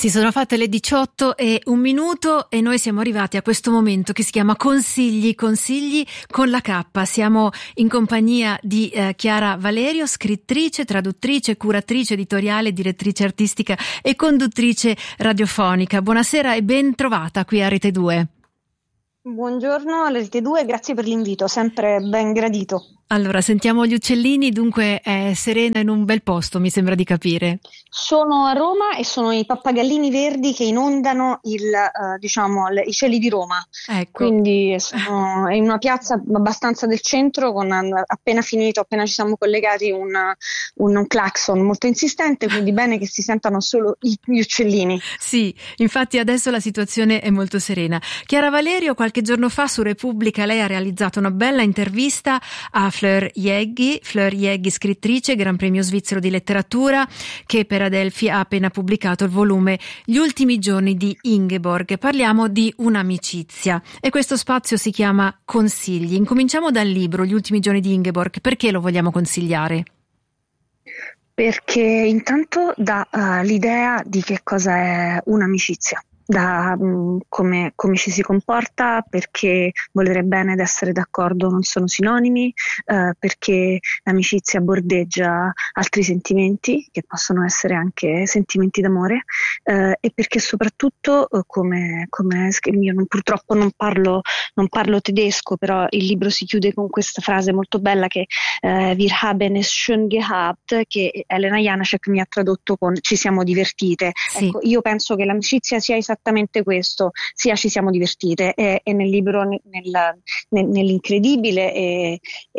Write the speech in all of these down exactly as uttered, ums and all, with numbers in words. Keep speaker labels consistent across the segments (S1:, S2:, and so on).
S1: Si sono fatte le diciotto e un minuto e noi siamo arrivati a questo momento che si chiama Consigli, consigli con la K. Siamo in compagnia di eh, Chiara Valerio, scrittrice, traduttrice, curatrice editoriale, direttrice artistica e conduttrice radiofonica. Buonasera e ben trovata qui a Rete due.
S2: Buongiorno alla Rete due, grazie per l'invito, sempre ben gradito.
S1: Allora, sentiamo gli uccellini, dunque è serena in un bel posto, mi sembra di capire.
S2: Sono a Roma e sono i pappagallini verdi che inondano il, uh, diciamo, le, i cieli di Roma.
S1: Ecco.
S2: Quindi sono in una piazza abbastanza del centro, con appena finito, appena ci siamo collegati, un, un, un clacson molto insistente, quindi bene che si sentano solo gli uccellini.
S1: Sì, infatti adesso la situazione è molto serena. Chiara Valerio, qualche giorno fa su Repubblica lei ha realizzato una bella intervista a Fleur Jeggi, Fleur Jeggi scrittrice, Gran Premio Svizzero di Letteratura, che per Adelphi ha appena pubblicato il volume Gli ultimi giorni di Ingeborg. Parliamo di un'amicizia e questo spazio si chiama Consigli. Incominciamo dal libro Gli ultimi giorni di Ingeborg. Perché lo vogliamo consigliare?
S2: Perché intanto dà uh, l'idea di che cosa è un'amicizia. Da um, come, come ci si comporta, perché volere bene ed essere d'accordo non sono sinonimi, uh, perché l'amicizia bordeggia altri sentimenti che possono essere anche sentimenti d'amore, uh, e perché soprattutto uh, come, come io non, purtroppo non parlo, non parlo tedesco, però il libro si chiude con questa frase molto bella che uh, Wir haben es schön gehabt, che Elena Janacek mi ha tradotto con ci siamo divertite.
S1: Sì.
S2: Ecco, io penso che l'amicizia sia esattamente esattamente questo, sia ci siamo divertite e, e nel libro, nel, nel, nell'incredibile e,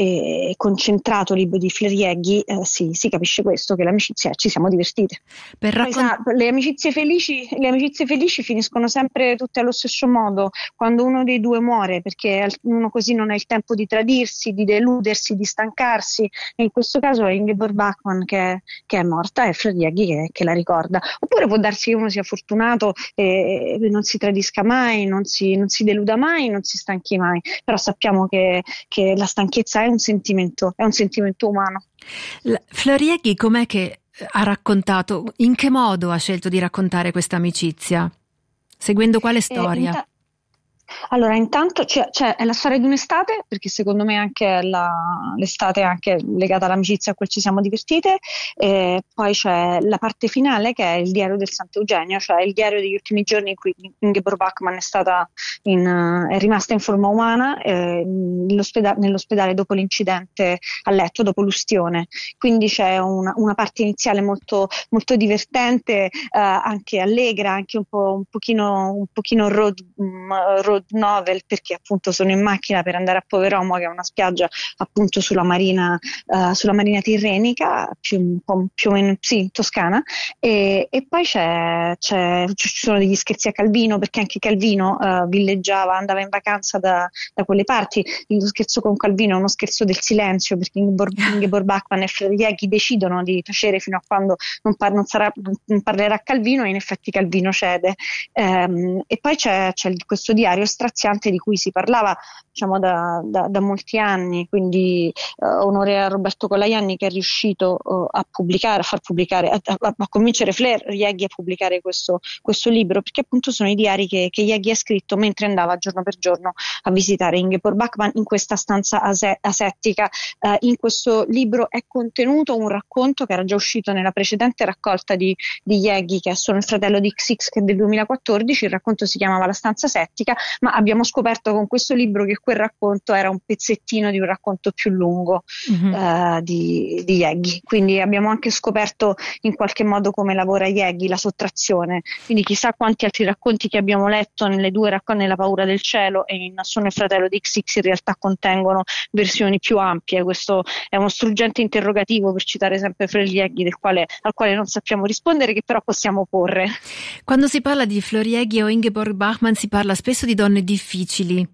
S2: e concentrato libro di Fleur Jeggi eh, si, si capisce questo, che l'amicizia ci siamo divertite.
S1: Per raccont-
S2: esatto, le amicizie felici, le amicizie felici finiscono sempre tutte allo stesso modo, quando uno dei due muore, perché uno così non ha il tempo di tradirsi, di deludersi, di stancarsi, e in questo caso è Ingeborg Bachmann che, che è morta e Fleur Jeggi che, che la ricorda. Oppure può darsi che uno sia fortunato e non si tradisca mai, non si, non si deluda mai, non si stanchi mai, però sappiamo che, che la stanchezza è un sentimento, è un sentimento umano.
S1: Fleur Jeggi com'è che ha raccontato, in che modo ha scelto di raccontare questa amicizia? Seguendo quale storia?
S2: Eh, inta- Allora, intanto c'è, c'è, è la storia di un'estate, perché secondo me anche la, l'estate è anche legata all'amicizia a cui ci siamo divertite, e poi c'è la parte finale che è il diario del Sant'Eugenio, cioè il diario degli ultimi giorni in cui Ingeborg Bachmann è stata in, è rimasta in forma umana eh, nell'ospedale, nell'ospedale dopo l'incidente a letto, dopo l'ustione. Quindi c'è una, una parte iniziale molto, molto divertente, eh, anche allegra, anche un po' un pochino, un pochino road, road novel, perché appunto sono in macchina per andare a Poveromo, che è una spiaggia appunto sulla marina uh, sulla marina tirrenica, più, un po' più o meno sì, in Toscana, e, e poi c'è, c'è, ci sono degli scherzi a Calvino, perché anche Calvino uh, villeggiava, andava in vacanza da, da quelle parti. Lo scherzo con Calvino è uno scherzo del silenzio, perché Ingeborg, Ingeborg Bachmann e Fleur Jeggi decidono di tacere fino a quando non, par- non, sarà, non parlerà Calvino, e in effetti Calvino cede. Um, e poi c'è, c'è questo diario straziante di cui si parlava, diciamo, da, da, da molti anni, quindi uh, onore a Roberto Colajanni, che è riuscito uh, a pubblicare, a far pubblicare, a, a, a convincere Fleur Jeggi a pubblicare questo, questo libro, perché appunto sono i diari che, che Jeggi ha scritto mentre andava giorno per giorno a visitare Ingeborg Bachmann in questa stanza ase- asettica. Uh, in questo libro è contenuto un racconto che era già uscito nella precedente raccolta di, di Jeggi, che è Sono il fratello di X X, che è del duemilaquattordici. Il racconto si chiamava La stanza asettica, ma abbiamo scoperto con questo libro che quel racconto era un pezzettino di un racconto più lungo mm-hmm. uh, di, di Jeggi. Quindi abbiamo anche scoperto in qualche modo come lavora Jeggi, la sottrazione. Quindi chissà quanti altri racconti che abbiamo letto nelle due racconti, nella paura del cielo e in Sono il fratello di X X, in realtà contengono versioni più ampie. Questo è uno struggente interrogativo, per citare sempre Fleur Jeggi, del quale, al quale non sappiamo rispondere, che però possiamo porre.
S1: Quando si parla di Fleur Jeggi o Ingeborg Bachmann si parla spesso di donne difficili.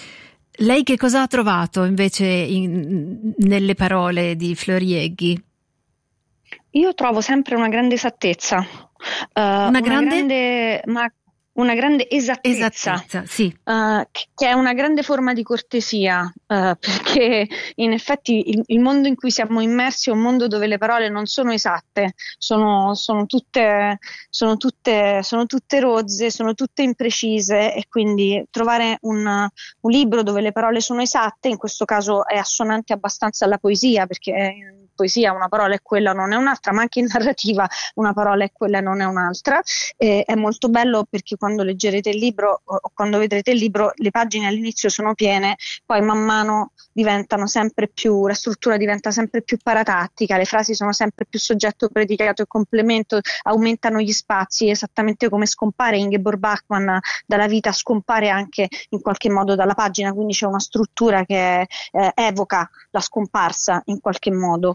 S1: Lei che cosa ha trovato invece in, nelle parole di Fleur Jeggi?
S2: Io trovo sempre una grande esattezza, uh,
S1: una,
S2: una
S1: grande,
S2: grande ma una grande esattezza,
S1: esattezza sì.
S2: uh, che è una grande forma di cortesia, uh, perché in effetti il, il mondo in cui siamo immersi è un mondo dove le parole non sono esatte, sono, sono, tutte, sono, tutte, sono tutte rozze, sono tutte imprecise, e quindi trovare un, un libro dove le parole sono esatte, in questo caso è assonante abbastanza alla poesia, perché in poesia una parola è quella, non è un'altra, ma anche in narrativa una parola è quella e non è un'altra. Eh, è molto bello perché quando leggerete il libro o, o quando vedrete il libro, le pagine all'inizio sono piene, poi man mano diventano sempre più, la struttura diventa sempre più paratattica, le frasi sono sempre più soggetto, predicato e complemento, aumentano gli spazi, esattamente come scompare Ingeborg Bachmann dalla vita, scompare anche in qualche modo dalla pagina, quindi c'è una struttura che eh, evoca la scomparsa in qualche modo,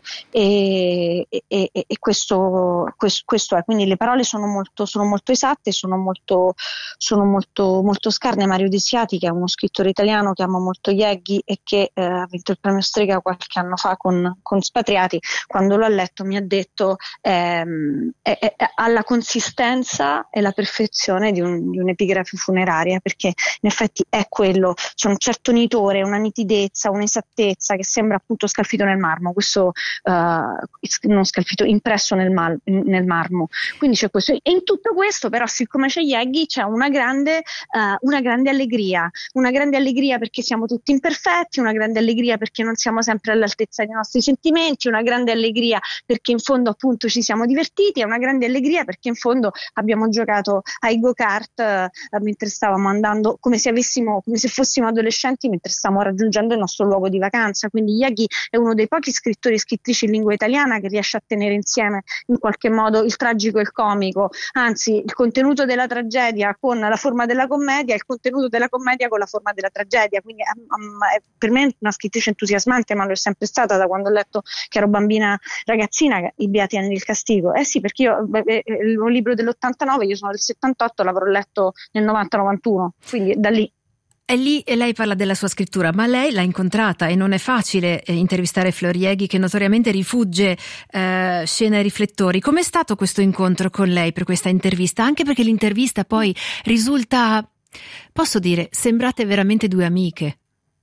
S2: e, e, e, e questo, questo, questo è, quindi le parole sono molto, sono molto esatte, sono molto, sono molto, molto scarne. Mario De Siati, che è uno scrittore italiano che ama molto Yeghi e che eh, ha vinto il premio Strega qualche anno fa con, con Spatriati, quando l'ho letto mi ha detto ehm, è, è, ha la consistenza e la perfezione di, un, di un'epigrafe funeraria, perché in effetti è quello, c'è un certo nitore, una nitidezza, un'esattezza che sembra appunto scalfito nel marmo, questo uh, non scalfito, impresso nel, mal, nel marmo, quindi c'è questo, e in tutto questo però siccome c'è Yeghi c'è una grande, uh, una grande allegria, una grande allegria perché siamo tutti imperfetti, una grande allegria perché non siamo sempre all'altezza dei nostri sentimenti, una grande allegria perché in fondo appunto ci siamo divertiti, e una grande allegria perché in fondo abbiamo giocato ai go-kart uh, mentre stavamo andando, come se avessimo, come se fossimo adolescenti mentre stavamo raggiungendo il nostro luogo di vacanza. Quindi Yeghi è uno dei pochi scrittori e scrittrici in lingua italiana che riesce a tenere insieme in qualche modo il tragico e il comico, anzi il contenuto della tragedia con la forma della commedia e il contenuto della commedia con la forma della tragedia, quindi um, è per me una scrittrice entusiasmante, ma lo è sempre stata da quando ho letto che ero bambina ragazzina, I Beati anni del castigo. Eh sì, perché io è un libro dell'ottantanove, io sono del settantotto, l'avrò letto nel novanta novantuno, quindi da lì.
S1: E lì e lei parla della sua scrittura, ma lei l'ha incontrata e non è facile eh, intervistare Fleur Yeghi, che notoriamente rifugge eh, scene e riflettori. Com'è stato questo incontro con lei per questa intervista? Anche perché l'intervista poi risulta, posso dire, sembrate veramente due amiche.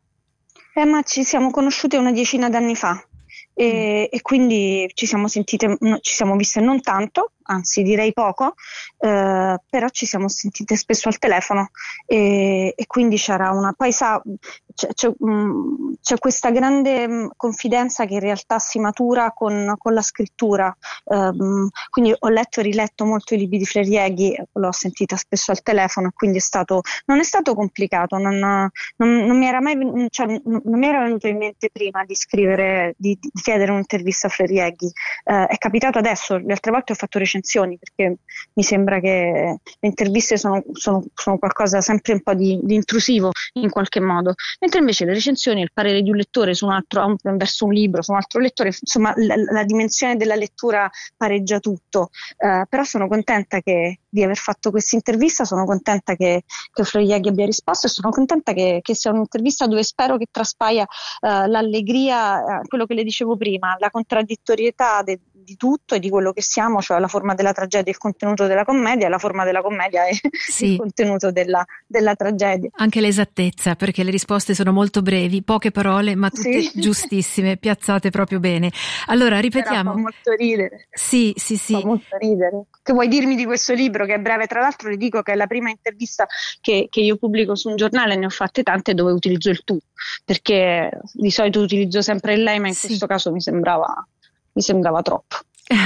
S2: Eh, ma ci siamo conosciute una decina d'anni fa e, mm. e quindi ci siamo sentite, no, ci siamo viste non tanto, anzi direi poco, eh, però ci siamo sentite spesso al telefono e, e quindi c'era una, poi sa, c'è, c'è, mh, c'è questa grande mh, confidenza che in realtà si matura con, con la scrittura, eh, quindi ho letto e riletto molto i libri di Fleur Yeghi, l'ho sentita spesso al telefono, quindi è stato, non è stato complicato, non, non, non mi era mai, cioè, non mi era venuto in mente prima di scrivere, di, di chiedere un'intervista a Fleur Yeghi, eh, è capitato adesso, le altre volte ho fatto recensioni perché mi sembra che le interviste sono, sono, sono qualcosa sempre un po' di, di intrusivo in qualche modo, mentre invece le recensioni, il parere di un lettore su un altro, verso un libro, su un altro lettore, insomma la, la dimensione della lettura pareggia tutto, uh, però sono contenta che, di aver fatto questa intervista, sono contenta che, che Fleur Yeghi abbia risposto e sono contenta che, che sia un'intervista dove spero che traspaia uh, l'allegria, uh, quello che le dicevo prima, la contraddittorietà de, di tutto e di quello che siamo, cioè la forma della tragedia e il contenuto della commedia, la forma della commedia e sì. il contenuto della, della tragedia.
S1: Anche l'esattezza, perché le risposte sono molto brevi, poche parole, ma tutte sì. giustissime, piazzate proprio bene. Allora, ripetiamo.
S2: Però fa molto ridere.
S1: Sì, sì, sì.
S2: Fa molto ridere. Che vuoi dirmi di questo libro che è breve? Tra l'altro le dico che è la prima intervista che, che io pubblico su un giornale, ne ho fatte tante dove utilizzo il tu, perché di solito utilizzo sempre il lei, ma in sì. questo caso mi sembrava, mi sembrava troppo.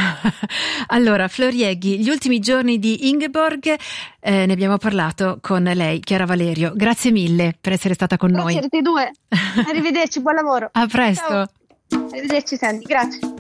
S1: Allora, Fleur Yeghi, gli ultimi giorni di Ingeborg, eh, ne abbiamo parlato con lei, Chiara Valerio. Grazie mille per essere stata con
S2: Grazie
S1: noi.
S2: Grazie a te due. Arrivederci, buon lavoro.
S1: A presto.
S2: Ciao. Arrivederci Sandy, grazie.